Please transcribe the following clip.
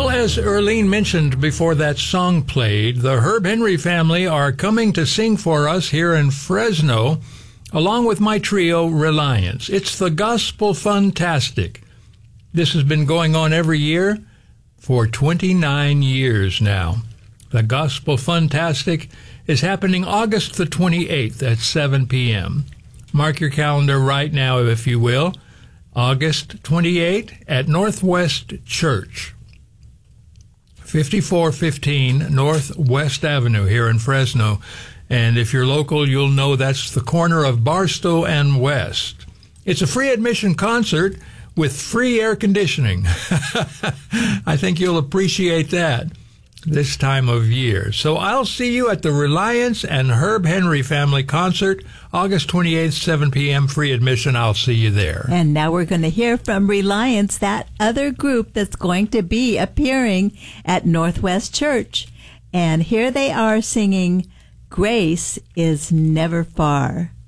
Well, as Erlene mentioned before that song played, the Herb Henry family are coming to sing for us here in Fresno, along with my trio, Reliance. It's the Gospel Funtastic. This has been going on every year for 29 years now. The Gospel Funtastic is happening August the 28th at 7 p.m. Mark your calendar right now, if you will. August 28th at Northwest Church, 5415 Northwest Avenue here in Fresno. And if you're local, you'll know that's the corner of Barstow and West. It's a free admission concert with free air conditioning. I think you'll appreciate that this time of year. So I'll see you at the Reliance and Herb Henry family concert, August 28th, 7 p.m., free admission. I'll see you there. And now we're going to hear from Reliance, that other group that's going to be appearing at Northwest Church. And here they are singing, Grace is Never Far.